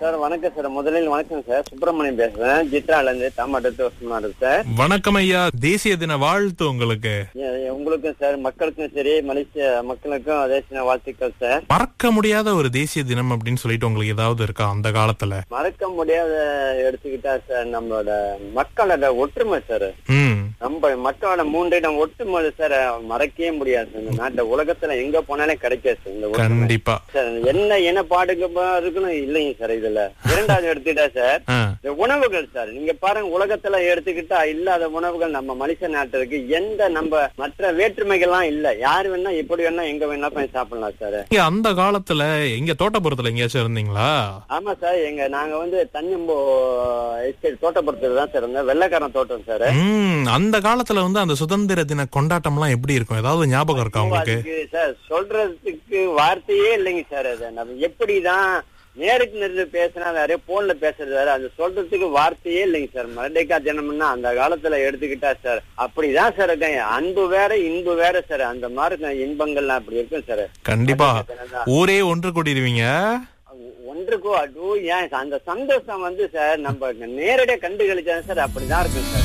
Sir வணக்கம் sir. முதலில் வணக்கம் சார். சுப்பிரமணியம் பேசுறேன், ஜித்ரால இருந்து தாமாட்டத்து சார். வணக்கம் ஐயா, தேசிய தின வாழ்த்து உங்களுக்கு. உங்களுக்கும் சார், மக்களுக்கும் சரி, மலேசிய மக்களுக்கும் அதே சின்ன வாழ்த்துக்கள் சார். மறக்க முடியாத ஒரு தேசிய தினம் அப்படின்னு சொல்லிட்டு உங்களுக்கு ஏதாவது இருக்கா அந்த காலத்துல? மறக்க முடியாத எடுத்துக்கிட்டா சார், நம்மளோட மக்களோட ஒற்றுமை சார். நம்ம மக்களோட மூன்றிடம் ஒற்றுமை சார், மறக்கவே முடியாது. இந்த நாட்டுல உலகத்துல எங்க போனாலே கிடைக்காது சார் இந்த ஒற்றுமை. கண்டிப்பா சார் என்ன இனப்பாடுக்கு இருக்கணும் இல்லைங்க சார். இதுல இரண்டாவது எடுத்துக்கிட்டா சார், இந்த உணவுகள் சார். நீங்க பாருங்க, உலகத்துல எடுத்துக்கிட்டா இல்லாத உணவுகள் நம்ம மனுஷ நாட்டுக்கு எந்த நம்ம மற்ற வேற்றுமைகள்லாம் இல்ல. யாரு வேணா எப்படி வேணா எங்க வேணா போய் சாப்பிடலாம் சார். அந்த காலத்துல எங்க தோட்டப்புறத்துல எங்கேயாச்சும் இருந்தீங்களா? ஆமா சார், நாங்க வந்து தஞ்சம்போ எஸ்டேட் தோட்டப்புறத்துல தான் சார் இருந்தோம். வெள்ளைக்காரன் தோட்டம் சார். அந்த காலத்துல வந்து அந்த சுதந்திர தின கொண்டாட்டம் எல்லாம் எப்படி இருக்கும், ஏதாவது ஞாபகம் இருக்கா உங்களுக்கு? சார் சொல்றதுக்கு வார்த்தையே இல்லைங்க சார். அது நம்ம எப்படிதான் நேருக்கு நேரில் பேசினா வேற, போன்ல பேசுறது வேற, அது சொல்றதுக்கு வார்த்தையே இல்லைங்க சார். மரடைக்கா தினம்னா அந்த காலத்துல எடுத்துக்கிட்டா சார் அப்படிதான் சார் இருக்கேன். அன்பு வேற இன்பு வேற சார். அந்த மாதிரி இன்பங்கள்லாம் அப்படி இருக்கும் சார். கண்டிப்பா ஊரே ஒன்று கூடிடுவீங்க. ஒன்றுக்கோ அது ஏன் அந்த சந்தோஷம் வந்து சார் நம்ம நேரடியா கண்டு கழிச்சா சார் அப்படிதான் இருக்கும் சார்.